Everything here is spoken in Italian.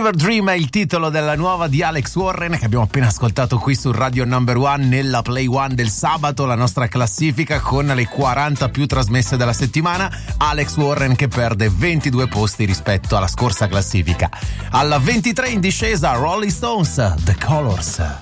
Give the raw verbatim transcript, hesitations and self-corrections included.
Fever Dream è il titolo della nuova di Alex Warren che abbiamo appena ascoltato qui su Radio Number One nella Play One del sabato, la nostra classifica con le quaranta più trasmesse della settimana. Alex Warren che perde ventidue posti rispetto alla scorsa classifica. Alla ventitré in discesa Rolling Stones, The Colors.